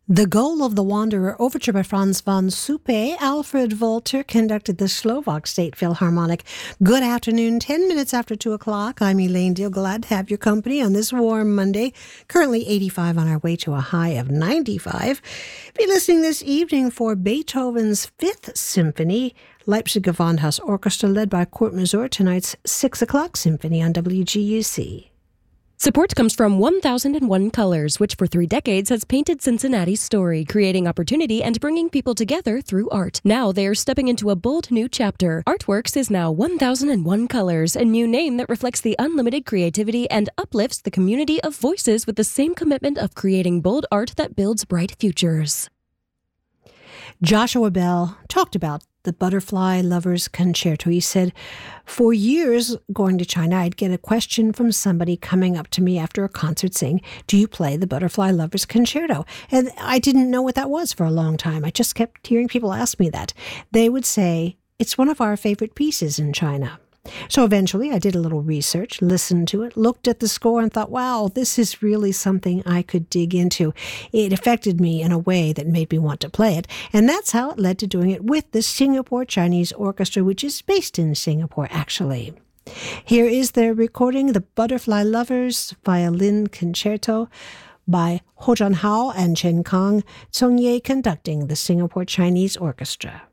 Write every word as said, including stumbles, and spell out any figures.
The Goal of the Wanderer Overture by Franz von Suppe. Alfred Walter conducted the Slovak State Philharmonic. Good afternoon, ten minutes after two o'clock. I'm Elaine Dill, glad to have your company on this warm Monday. Currently eighty-five, on our way to a high of ninety-five. Be listening this evening for Beethoven's Fifth Symphony, Leipzig Gewandhaus Orchestra, led by Kurt Masur, tonight's six o'clock symphony on W G U C. Support comes from one thousand one Colors, which for three decades has painted Cincinnati's story, creating opportunity and bringing people together through art. Now they are stepping into a bold new chapter. Artworks is now one thousand one Colors, a new name that reflects the unlimited creativity and uplifts the community of voices with the same commitment of creating bold art that builds bright futures. Joshua Bell talked about the Butterfly Lovers Concerto. He said, for years going to China, I'd get a question from somebody coming up to me after a concert saying, do you play the Butterfly Lovers Concerto? And I didn't know what that was for a long time. I just kept hearing people ask me that. They would say, it's one of our favorite pieces in China. So eventually I did a little research, listened to it, looked at the score and thought, wow, this is really something I could dig into. It affected me in a way that made me want to play it. And that's how it led to doing it with the Singapore Chinese Orchestra, which is based in Singapore, actually. Here is their recording, the Butterfly Lovers Violin Concerto by Ho Zhanhao and Chen Kang, Tsung Ye conducting the Singapore Chinese Orchestra.